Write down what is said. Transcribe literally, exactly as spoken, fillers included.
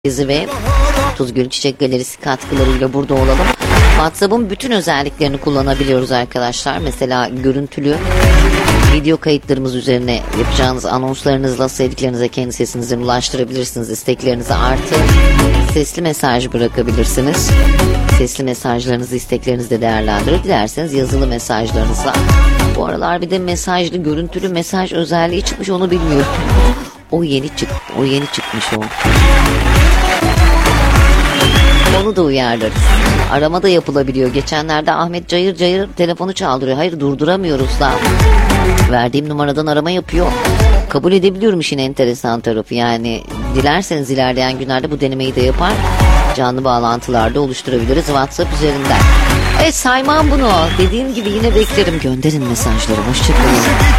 Gezi ve Tuz Gölü Çiçek Galerisi katkılarıyla burada olalım. WhatsApp'ın bütün özelliklerini kullanabiliyoruz arkadaşlar. Mesela görüntülü video kayıtlarımız üzerine yapacağınız anonslarınızla sevdiklerinize kendi sesinizden ulaştırabilirsiniz. İsteklerinizi artı sesli mesaj bırakabilirsiniz. Sesli mesajlarınızı, isteklerinizi de değerlendirir. Dilerseniz yazılı mesajlarınızla. Bu aralar bir de mesajlı, görüntülü mesaj özelliği çıkmış, onu bilmiyorum. O yeni çık, o yeni çıkmış o. Onu da uyarlarız. Arama da yapılabiliyor. Geçenlerde Ahmet cayır cayır telefonu çaldırıyor. Hayır, durduramıyoruz da. Verdiğim numaradan arama yapıyor. Kabul edebiliyorum, işin enteresan tarafı. Yani dilerseniz ilerleyen günlerde bu denemeyi de yapar. Canlı bağlantılarda oluşturabiliriz WhatsApp üzerinden. Evet, saymam bunu. Dediğim gibi yine beklerim. Gönderin mesajları. Hoşçakalın.